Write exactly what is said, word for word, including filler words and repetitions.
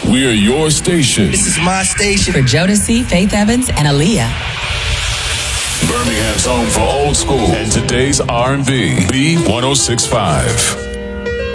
We are your station. This is my station. For Jodeci, Faith Evans, and Aaliyah. Birmingham's home for old school and today's R and B. B one oh six point five.